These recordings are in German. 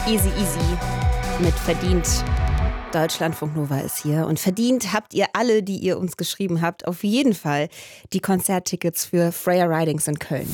Easy mit Verdient. Deutschlandfunk Nova ist hier und verdient habt ihr alle, die ihr uns geschrieben habt, auf jeden Fall die Konzerttickets für Freya Ridings in Köln.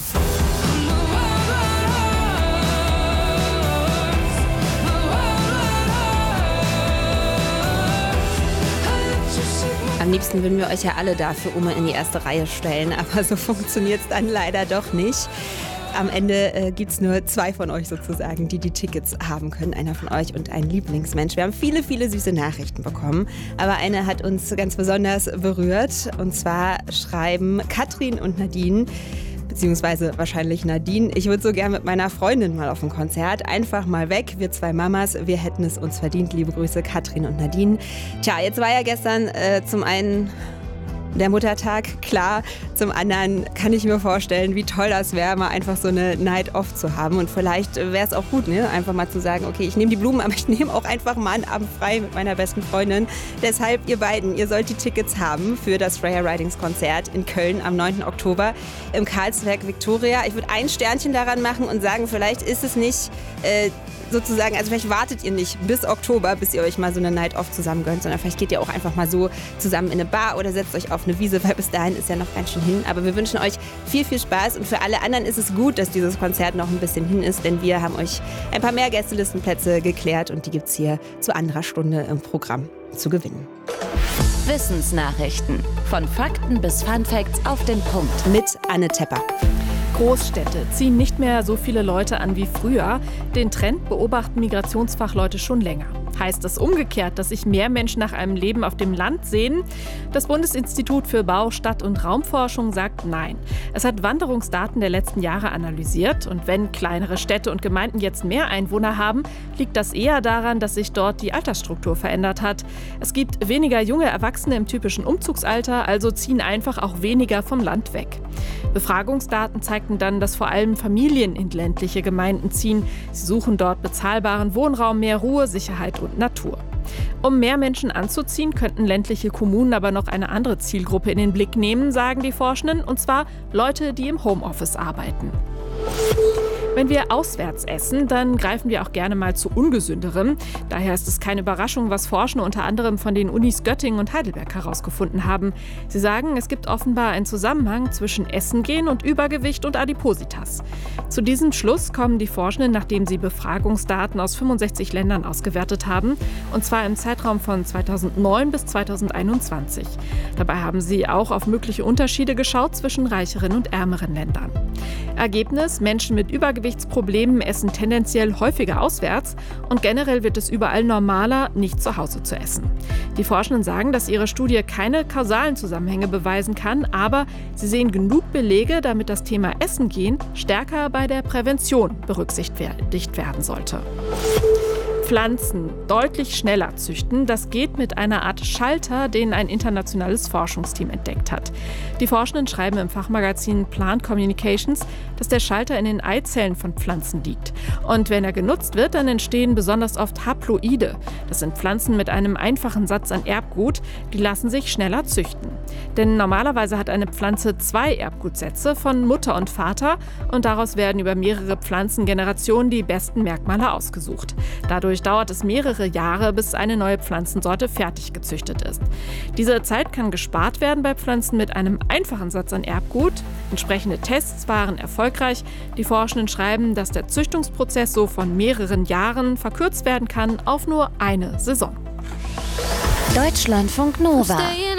Am liebsten würden wir euch ja alle dafür in die erste Reihe stellen, aber so funktioniert es dann leider doch nicht. Am Ende gibt es nur 2 von euch sozusagen, die die Tickets haben können. Einer von euch und ein Lieblingsmensch. Wir haben viele, viele süße Nachrichten bekommen. Aber eine hat uns ganz besonders berührt. Und zwar schreiben Katrin und Nadine, beziehungsweise wahrscheinlich Nadine: Ich würde so gern mit meiner Freundin mal auf ein Konzert. Einfach mal weg. Wir 2 Mamas, wir hätten es uns verdient. Liebe Grüße, Katrin und Nadine. Tja, jetzt war ja gestern zum einen der Muttertag, klar. Zum anderen kann ich mir vorstellen, wie toll das wäre, mal einfach so eine Night Off zu haben. Und vielleicht wäre es auch gut, ne? Einfach mal zu sagen, okay, ich nehme die Blumen, aber ich nehme auch einfach mal einen Abend frei mit meiner besten Freundin. Deshalb, ihr beiden, ihr sollt die Tickets haben für das Freya Ridings Konzert in Köln am 9. Oktober im Karlswerk Victoria. Ich würde ein Sternchen daran machen und sagen, vielleicht ist es nicht sozusagen, also vielleicht wartet ihr nicht bis Oktober, bis ihr euch mal so eine Night Off zusammen gönnt, sondern vielleicht geht ihr auch einfach mal so zusammen in eine Bar oder setzt euch auf eine Wiese, weil bis dahin ist ja noch ganz schön hin. Aber wir wünschen euch viel, viel Spaß und für alle anderen ist es gut, dass dieses Konzert noch ein bisschen hin ist, denn wir haben euch ein paar mehr Gästelistenplätze geklärt und die gibt's hier zu anderer Stunde im Programm zu gewinnen. Wissensnachrichten. Von Fakten bis Funfacts auf den Punkt. Mit Anne Tepper. Großstädte ziehen nicht mehr so viele Leute an wie früher. Den Trend beobachten Migrationsfachleute schon länger. Heißt das umgekehrt, dass sich mehr Menschen nach einem Leben auf dem Land sehnen? Das Bundesinstitut für Bau-, Stadt- und Raumforschung sagt nein. Es hat Wanderungsdaten der letzten Jahre analysiert. Und wenn kleinere Städte und Gemeinden jetzt mehr Einwohner haben, liegt das eher daran, dass sich dort die Altersstruktur verändert hat. Es gibt weniger junge Erwachsene im typischen Umzugsalter, also ziehen einfach auch weniger vom Land weg. Befragungsdaten zeigten dann, dass vor allem Familien in ländliche Gemeinden ziehen. Sie suchen dort bezahlbaren Wohnraum, mehr Ruhe, Sicherheit und Natur. Um mehr Menschen anzuziehen, könnten ländliche Kommunen aber noch eine andere Zielgruppe in den Blick nehmen, sagen die Forschenden, und zwar Leute, die im Homeoffice arbeiten. Wenn wir auswärts essen, dann greifen wir auch gerne mal zu Ungesünderem. Daher ist es keine Überraschung, was Forschende unter anderem von den Unis Göttingen und Heidelberg herausgefunden haben. Sie sagen, es gibt offenbar einen Zusammenhang zwischen Essen gehen und Übergewicht und Adipositas. Zu diesem Schluss kommen die Forschenden, nachdem sie Befragungsdaten aus 65 Ländern ausgewertet haben, und zwar im Zeitraum von 2009 bis 2021. Dabei haben sie auch auf mögliche Unterschiede geschaut zwischen reicheren und ärmeren Ländern. Ergebnis: Menschen mit Übergewichtsproblemen essen tendenziell häufiger auswärts und generell wird es überall normaler, nicht zu Hause zu essen. Die Forschenden sagen, dass ihre Studie keine kausalen Zusammenhänge beweisen kann, aber sie sehen genug Belege, damit das Thema Essen gehen stärker bei der Prävention berücksichtigt werden sollte. Pflanzen deutlich schneller züchten, das geht mit einer Art Schalter, den ein internationales Forschungsteam entdeckt hat. Die Forschenden schreiben im Fachmagazin Plant Communications, dass der Schalter in den Eizellen von Pflanzen liegt. Und wenn er genutzt wird, dann entstehen besonders oft Haploide. Das sind Pflanzen mit einem einfachen Satz an Erbgut, die lassen sich schneller züchten. Denn normalerweise hat eine Pflanze 2 Erbgutsätze von Mutter und Vater und daraus werden über mehrere Pflanzengenerationen die besten Merkmale ausgesucht. Dadurch dauert es mehrere Jahre, bis eine neue Pflanzensorte fertig gezüchtet ist. Diese Zeit kann gespart werden bei Pflanzen mit einem einfachen Satz an Erbgut. Entsprechende Tests waren erfolgreich. Die Forschenden schreiben, dass der Züchtungsprozess so von mehreren Jahren verkürzt werden kann auf nur eine Saison. Deutschlandfunk Nova.